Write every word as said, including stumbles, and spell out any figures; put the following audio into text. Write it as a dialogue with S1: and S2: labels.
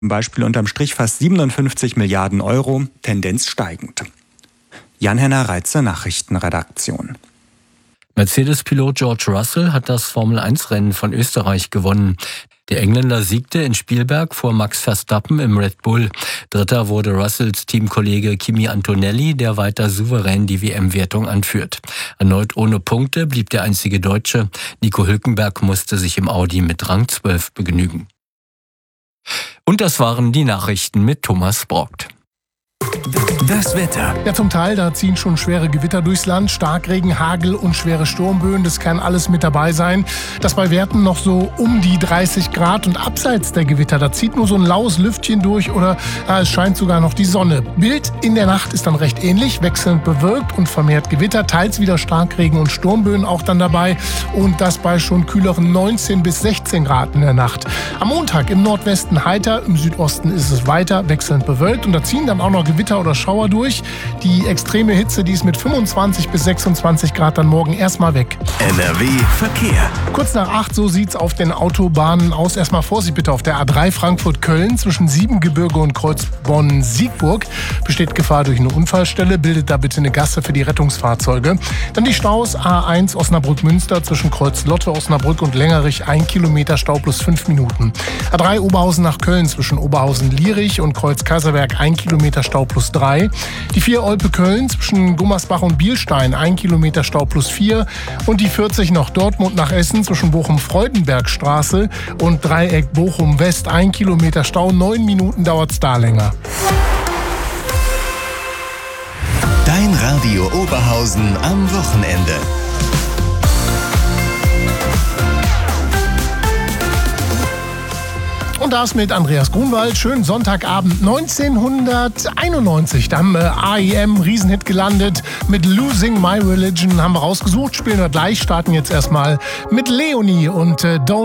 S1: Zum Beispiel unterm Strich fast siebenundfünfzig Milliarden Euro, Tendenz steigend. Jan-Henner Reitze, Nachrichtenredaktion.
S2: Mercedes-Pilot George Russell hat das Formel eins Rennen von Österreich gewonnen. Der Engländer siegte in Spielberg vor Max Verstappen im Red Bull. Dritter wurde Russells Teamkollege Kimi Antonelli, der weiter souverän die W M-Wertung anführt. Erneut ohne Punkte blieb der einzige Deutsche. Nico Hülkenberg musste sich im Audi mit Rang zwölf begnügen. Und das waren die Nachrichten mit Thomas Brockt.
S3: Das Wetter.
S4: Ja, zum Teil, da ziehen schon schwere Gewitter durchs Land. Starkregen, Hagel und schwere Sturmböen, das kann alles mit dabei sein. Das bei Werten noch so um die dreißig Grad. Und abseits der Gewitter, da zieht nur so ein laues Lüftchen durch oder ja, es scheint sogar noch die Sonne. Bild in der Nacht ist dann recht ähnlich, wechselnd bewölkt und vermehrt Gewitter. Teils wieder Starkregen und Sturmböen auch dann dabei. Und das bei schon kühleren neunzehn bis sechzehn Grad in der Nacht. Am Montag im Nordwesten heiter, im Südosten ist es weiter wechselnd bewölkt. Und da ziehen dann auch noch Gewitter oder Schauer durch. Die extreme Hitze, die ist mit fünfundzwanzig bis sechsundzwanzig Grad dann morgen erstmal weg.
S3: N R W Verkehr.
S4: Kurz nach acht, so sieht's auf den Autobahnen aus. Erstmal Vorsicht bitte auf der A drei Frankfurt-Köln zwischen Siebengebirge und Kreuz Bonn-Siegburg. Besteht Gefahr durch eine Unfallstelle. Bildet da bitte eine Gasse für die Rettungsfahrzeuge. Dann die Staus A eins Osnabrück-Münster zwischen Kreuz Lotte, Osnabrück und Längerich. Ein Kilometer Stau plus fünf Minuten. A drei Oberhausen nach Köln zwischen Oberhausen-Lierich und Kreuz Kaiserberg. Ein Kilometer Stau plus drei. Die vier Olpe-Köln zwischen Gummersbach und Bielstein, ein Kilometer Stau plus vier. Und die vierzig nach Dortmund nach Essen zwischen Bochum-Freudenbergstraße und Dreieck Bochum-West, ein Kilometer Stau, neun Minuten dauert es da länger.
S3: Dein Radio Oberhausen am Wochenende.
S4: Und das mit Andreas Grunwald. Schönen Sonntagabend neunzehnhunderteinundneunzig. Da haben wir A E M Riesenhit gelandet. Mit Losing My Religion haben wir rausgesucht. Spielen wir gleich. Starten jetzt erstmal mit Leonie und äh, Don't